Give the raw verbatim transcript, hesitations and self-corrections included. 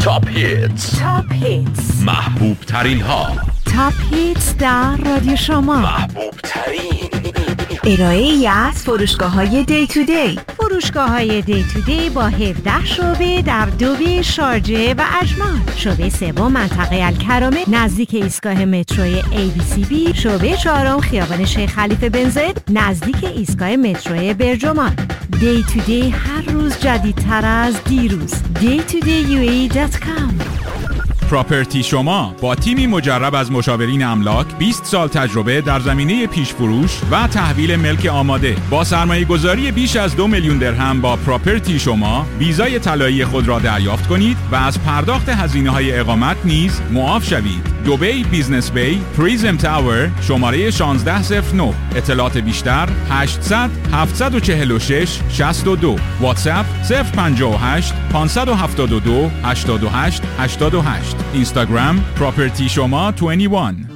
تاپ هیتس تاپ هیتس محبوب ترین ها. تاپ هیتس در رادیو شما. محبوب ترین ارائه ای از فروشگاه های دی تو دی. فروشگاه های دی تو دی با هفده شعبه در دوبی، شارجه و اجمان. شعبه سوم منطقه الکرامه نزدیک ایستگاه متروی ای بی سی بی. شعبه چهارم خیابان شیخ خلیفه بن زاید نزدیک ایستگاه متروی برجمان. دی تو دی هر روز جدیدتر از دیروز. دی تو دی یو ای دات کام. پراپرتی شما با تیمی مجرب از مشاورین املاک، بیست سال تجربه در زمینه پیش فروش و تحویل ملک آماده، با سرمایه گذاری بیش از دو میلیون درهم با پراپرتی شما ویزای طلایی خود را دریافت کنید و از پرداخت هزینه های اقامت نیز معاف شوید. دبی بیزنس بی، پریزم تاور، شماره شانزده صفر نه. اطلاعات بیشتر هشتصد هفتصد و شش شصت و دو. واتساپ صفر پنجاه و هشت پانصد و هفتاد و دو هشتاد و هشت هشتاد و هشت. اینستاگرام پراپرتی شما بیست و یک.